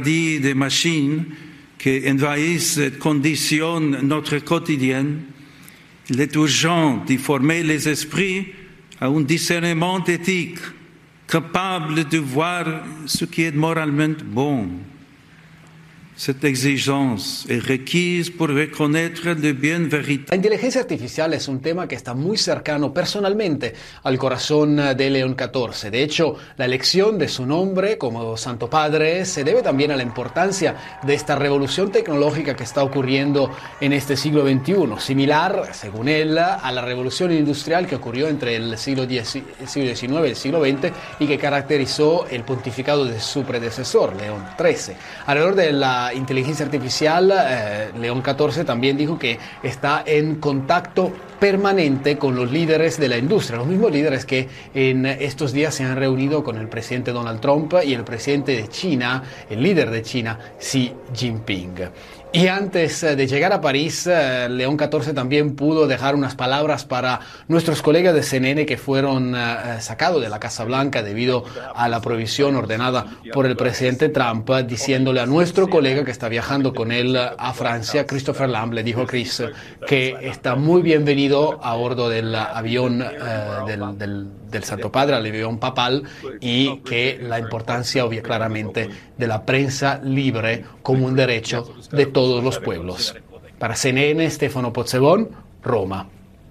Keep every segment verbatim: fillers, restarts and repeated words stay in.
Des machines qui envahissent et conditionnent notre quotidien, il est urgent de former les esprits à un discernement éthique, capable de voir ce qui est moralement bon. Cette exigence est requise pour reconnaître le bien véritable. La inteligencia artificial es un tema que está muy cercano personalmente al corazón de León catorce. De hecho, la elección de su nombre como Santo Padre se debe también a la importancia de esta revolución tecnológica que está ocurriendo en este siglo veintiuno, similar, según él, a la revolución industrial que ocurrió entre el siglo diecinueve y el siglo veinte y que caracterizó el pontificado de su predecesor, León trece. Alrededor de la inteligencia artificial, eh, León catorce también dijo que está en contacto permanente con los líderes de la industria, los mismos líderes que en estos días se han reunido con el presidente Donald Trump y el presidente de China, el líder de China, Xi Jinping. Y antes de llegar a París, León catorce también pudo dejar unas palabras para nuestros colegas de C N N que fueron uh, sacados de la Casa Blanca debido a la prohibición ordenada por el presidente Trump, diciéndole a nuestro colega que está viajando con él a Francia, Christopher Lamb, le dijo a Chris que está muy bienvenido a bordo del avión uh, del, del, del Santo Padre, el avión papal, y que la importancia obvia claramente de la prensa libre como un derecho de todos los pueblos. Para C N N, Stefano Pozzebon, Roma.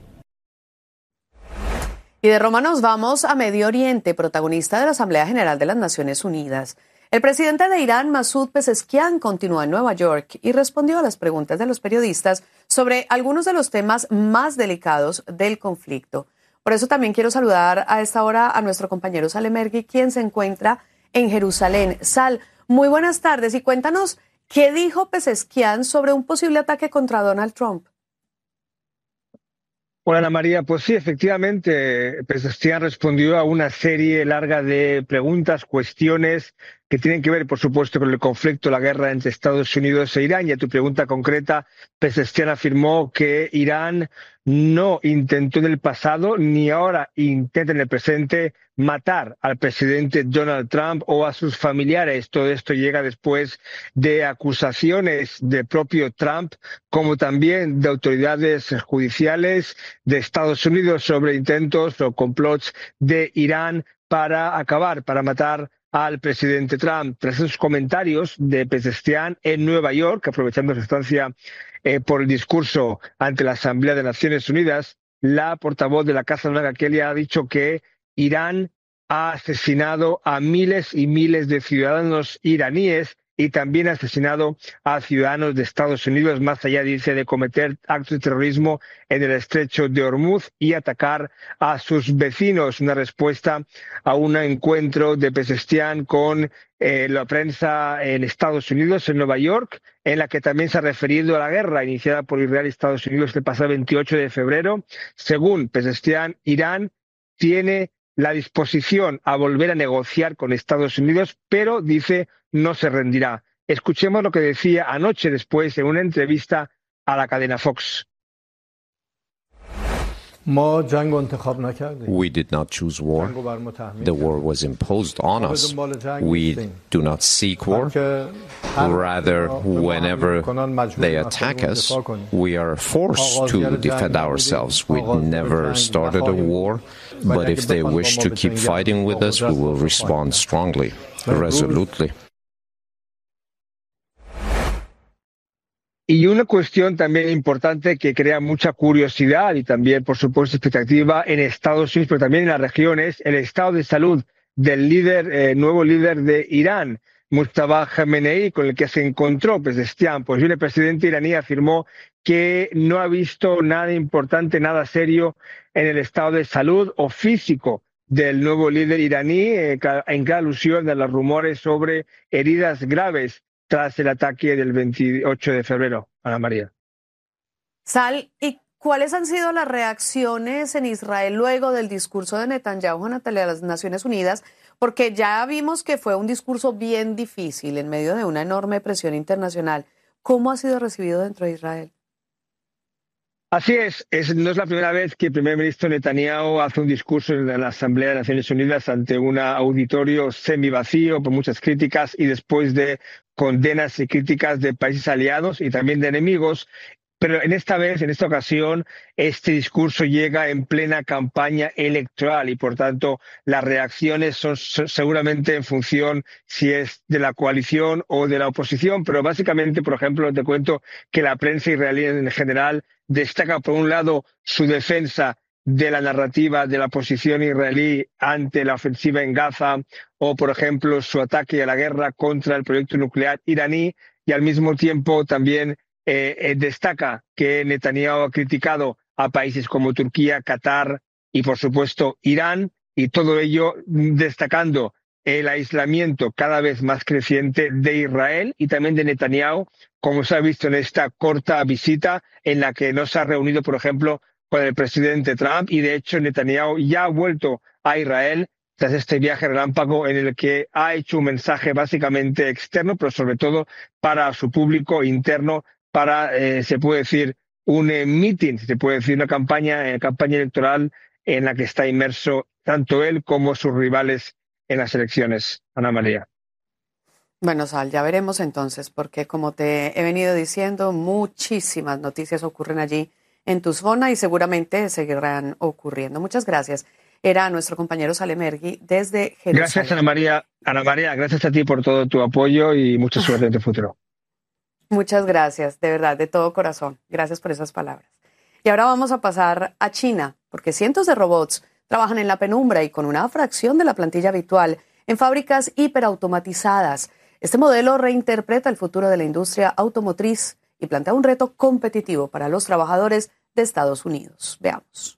Y de Roma nos vamos a Medio Oriente, protagonista de la Asamblea General de las Naciones Unidas. El presidente de Irán, Masoud Pezeshkian, continúa en Nueva York y respondió a las preguntas de los periodistas sobre algunos de los temas más delicados del conflicto. Por eso también quiero saludar a esta hora a nuestro compañero Sal Emergui, quien se encuentra en Jerusalén. Sal, muy buenas tardes y cuéntanos qué dijo Pezeshkian sobre un posible ataque contra Donald Trump. Hola Ana María, pues sí, efectivamente, Pezeshkian respondió a una serie larga de preguntas, cuestiones que tienen que ver, por supuesto, con el conflicto, la guerra entre Estados Unidos e Irán. Y a tu pregunta concreta, Pezeshkian afirmó que Irán no intentó en el pasado ni ahora intenta en el presente matar al presidente Donald Trump o a sus familiares. Todo esto llega después de acusaciones del propio Trump, como también de autoridades judiciales de Estados Unidos sobre intentos o complots de Irán para acabar, para matar al presidente Trump. Tras esos comentarios de Pezeshkian en Nueva York, aprovechando su estancia eh, por el discurso ante la Asamblea de Naciones Unidas, la portavoz de la Casa Blanca, Kelly, ha dicho que Irán ha asesinado a miles y miles de ciudadanos iraníes y también ha asesinado a ciudadanos de Estados Unidos, más allá, dice, de cometer actos de terrorismo en el estrecho de Hormuz y atacar a sus vecinos. Una respuesta a un encuentro de Pezeshkian con eh, la prensa en Estados Unidos, en Nueva York, en la que también se ha referido a la guerra iniciada por Israel y Estados Unidos el pasado veintiocho de febrero. Según Pezeshkian, Irán tiene la disposición a volver a negociar con Estados Unidos, pero, dice, no se rendirá. Escuchemos lo que decía anoche después en una entrevista a la cadena Fox. We did not choose war. The war was imposed on us. We do not seek war. Rather, whenever they attack us, we are forced to defend ourselves. We never started a war, but if they wish to keep fighting with us, we will respond strongly, resolutely. Y una cuestión también importante que crea mucha curiosidad y también, por supuesto, expectativa en Estados Unidos, pero también en las regiones, el estado de salud del líder, eh, nuevo líder de Irán, Mujtaba Khamenei, con el que se encontró Pezeshkian. Pues bien, el presidente iraní afirmó que no ha visto nada importante, nada serio en el estado de salud o físico del nuevo líder iraní, eh, en clara alusión de los rumores sobre heridas graves tras el ataque del veintiocho de febrero. Ana María. Sal, ¿y cuáles han sido las reacciones en Israel luego del discurso de Netanyahu ante las Naciones Unidas? Porque ya vimos que fue un discurso bien difícil en medio de una enorme presión internacional. ¿Cómo ha sido recibido dentro de Israel? Así es, es, no es la primera vez que el primer ministro Netanyahu hace un discurso en la Asamblea de Naciones Unidas ante un auditorio semivacío por muchas críticas y después de condenas y críticas de países aliados y también de enemigos. Pero en esta vez, en esta ocasión, este discurso llega en plena campaña electoral y, por tanto, las reacciones son seguramente en función si es de la coalición o de la oposición. Pero básicamente, por ejemplo, te cuento que la prensa israelí en general destaca, por un lado, su defensa de la narrativa de la posición israelí ante la ofensiva en Gaza o, por ejemplo, su ataque a la guerra contra el proyecto nuclear iraní y, al mismo tiempo, también eh, eh, destaca que Netanyahu ha criticado a países como Turquía, Qatar y, por supuesto, Irán, y todo ello destacando el aislamiento cada vez más creciente de Israel y también de Netanyahu, como se ha visto en esta corta visita en la que no se ha reunido, por ejemplo, con el presidente Trump, y de hecho Netanyahu ya ha vuelto a Israel tras este viaje relámpago en el que ha hecho un mensaje básicamente externo, pero sobre todo para su público interno, para, eh, se puede decir, un eh, meeting, se puede decir una campaña, eh, campaña electoral en la que está inmerso tanto él como sus rivales en las elecciones. Ana María. Bueno, Sal, ya veremos entonces, porque como te he venido diciendo, muchísimas noticias ocurren allí en tu zona y seguramente seguirán ocurriendo. Muchas gracias. Era nuestro compañero Salem Mergui desde Jerusalén. Gracias, Ana María. Ana María, gracias a ti por todo tu apoyo y mucha suerte en tu futuro. Muchas gracias, de verdad, de todo corazón. Gracias por esas palabras. Y ahora vamos a pasar a China, porque cientos de robots trabajan en la penumbra y con una fracción de la plantilla habitual en fábricas hiperautomatizadas. Este modelo reinterpreta el futuro de la industria automotriz y plantea un reto competitivo para los trabajadores de Estados Unidos. Veamos.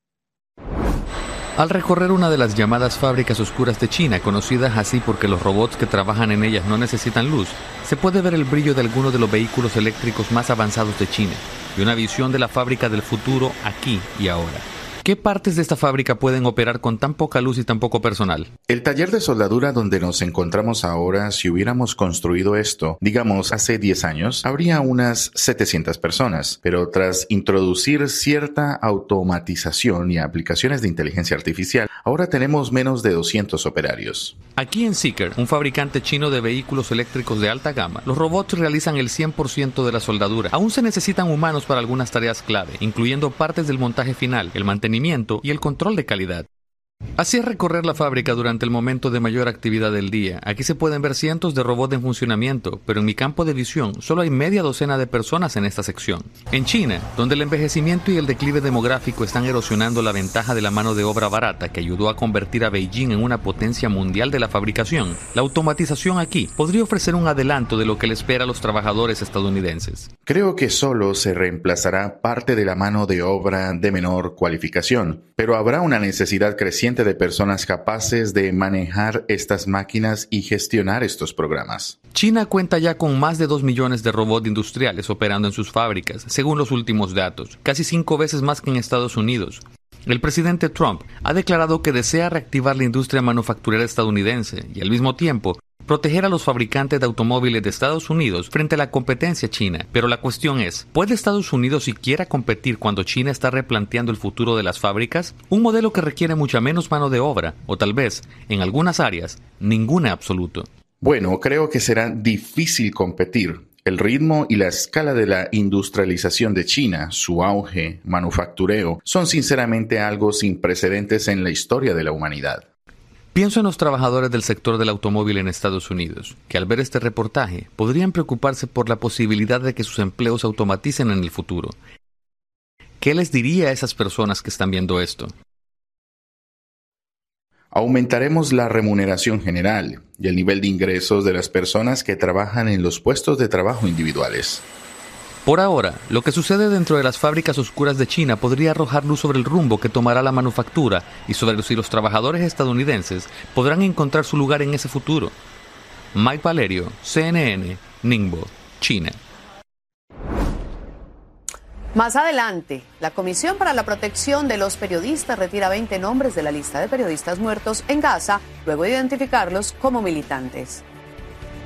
Al recorrer una de las llamadas fábricas oscuras de China, conocidas así porque los robots que trabajan en ellas no necesitan luz, se puede ver el brillo de algunos de los vehículos eléctricos más avanzados de China y una visión de la fábrica del futuro aquí y ahora. ¿Qué partes de esta fábrica pueden operar con tan poca luz y tan poco personal? El taller de soldadura donde nos encontramos ahora, si hubiéramos construido esto, digamos, hace diez años, habría unas setecientas personas, pero tras introducir cierta automatización y aplicaciones de inteligencia artificial, ahora tenemos menos de doscientos operarios. Aquí en Zeekr, un fabricante chino de vehículos eléctricos de alta gama, los robots realizan el cien por ciento de la soldadura. Aún se necesitan humanos para algunas tareas clave, incluyendo partes del montaje final, el mantenimiento y el control de calidad. Así es recorrer la fábrica durante el momento de mayor actividad del día. Aquí se pueden ver cientos de robots en funcionamiento, pero en mi campo de visión solo hay media docena de personas en esta sección. En China, donde el envejecimiento y el declive demográfico están erosionando la ventaja de la mano de obra barata que ayudó a convertir a Beijing en una potencia mundial de la fabricación, la automatización aquí podría ofrecer un adelanto de lo que le espera a los trabajadores estadounidenses. Creo que solo se reemplazará parte de la mano de obra de menor cualificación, pero habrá una necesidad creciente de personas capaces de manejar estas máquinas y gestionar estos programas. China cuenta ya con más de dos millones de robots industriales operando en sus fábricas, según los últimos datos, casi cinco veces más que en Estados Unidos. El presidente Trump ha declarado que desea reactivar la industria manufacturera estadounidense y al mismo tiempo proteger a los fabricantes de automóviles de Estados Unidos frente a la competencia china. Pero la cuestión es, ¿puede Estados Unidos siquiera competir cuando China está replanteando el futuro de las fábricas? Un modelo que requiere mucha menos mano de obra, o tal vez, en algunas áreas, ninguna absoluto. Bueno, creo que será difícil competir. El ritmo y la escala de la industrialización de China, su auge, manufactureo, son sinceramente algo sin precedentes en la historia de la humanidad. Pienso en los trabajadores del sector del automóvil en Estados Unidos, que al ver este reportaje podrían preocuparse por la posibilidad de que sus empleos se automaticen en el futuro. ¿Qué les diría a esas personas que están viendo esto? Aumentaremos la remuneración general y el nivel de ingresos de las personas que trabajan en los puestos de trabajo individuales. Por ahora, lo que sucede dentro de las fábricas oscuras de China podría arrojar luz sobre el rumbo que tomará la manufactura y sobre si los trabajadores estadounidenses podrán encontrar su lugar en ese futuro. Mike Valerio, C N N, Ningbo, China. Más adelante, la Comisión para la Protección de los Periodistas retira veinte nombres de la lista de periodistas muertos en Gaza, luego de identificarlos como militantes.